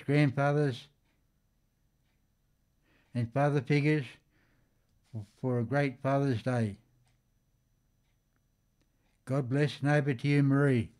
grandfathers and father figures for a great Father's Day. God bless, and over to you, Marie.